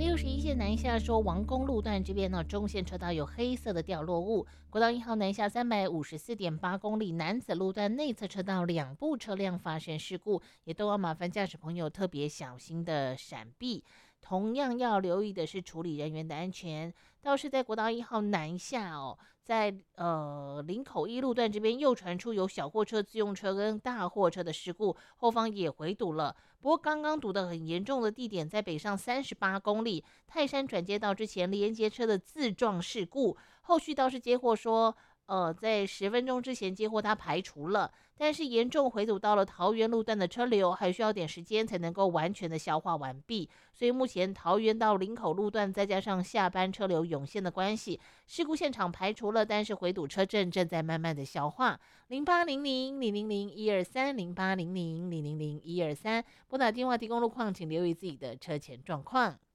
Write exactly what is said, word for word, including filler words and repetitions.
六十一线南下说，王公路段这边呢，中线车道有黑色的掉落物。国道一号南下三百五十四点八公里，南子路段内侧车道两部车辆发生事故，也都要麻烦驾驶朋友特别小心的闪避。同样要留意的是处理人员的安全。倒是在国道一号南下哦，在呃林口一路段这边又传出有小货车、自用车跟大货车的事故，后方也回堵了。不过刚刚堵得很严重的地点在北上三十八公里泰山转接道之前连接车的自撞事故，后续倒是接获说。呃，在十分钟之前接获它排除了，但是严重回堵到了桃园路段的车流，还需要点时间才能够完全的消化完毕。所以目前桃园到林口路段，再加上下班车流涌现的关系，事故现场排除了，但是回堵车阵正在慢慢的消化。零八零零零零零一二三零八零零零零零一二三，拨打电话提供路况，请留意自己的车前状况。